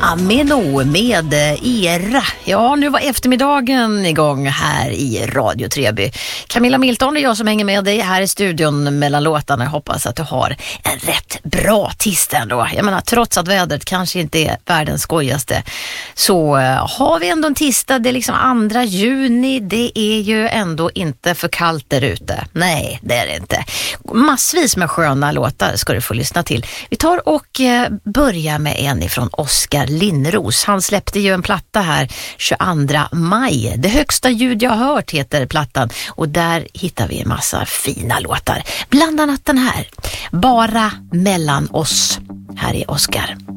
Ameno med Era. Ja, nu var eftermiddagen igång här i Radio Treby. Camilla Milton är jag som hänger med dig här i studion mellan låtarna. Jag hoppas att du har en rätt bra tisdag ändå. Jag menar, trots att vädret kanske inte är världens skojigaste, så har vi ändå en tisdag. Det är liksom 2 juni. Det är ju ändå inte för kallt där ute. Nej, det är det inte. Massvis med sköna låtar ska du få lyssna till. Vi tar och börjar med en ifrån Oskar Linnros. Han släppte ju en platta här 22 maj. Det högsta ljud jag har hört heter plattan, och där hittar vi en massa fina låtar. Bland annat den här, Bara mellan oss. Här är Oskar.